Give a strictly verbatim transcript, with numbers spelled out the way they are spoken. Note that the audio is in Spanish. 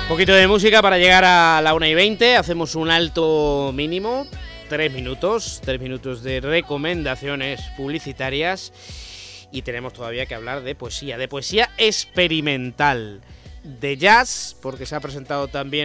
Un poquito de música para llegar a la una y veinte. Hacemos un alto mínimo. Tres minutos. Tres minutos de recomendaciones publicitarias. Y tenemos todavía que hablar de poesía. De poesía experimental. De jazz, porque se ha presentado también